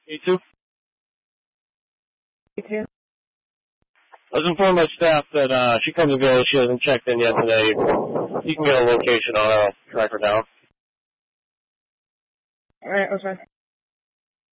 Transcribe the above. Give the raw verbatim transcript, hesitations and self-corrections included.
Me too. Me too. I was informed by staff that uh, she comes available. She hasn't checked in yet today. You can get a location on her. I'll track her down. All right, I'll try.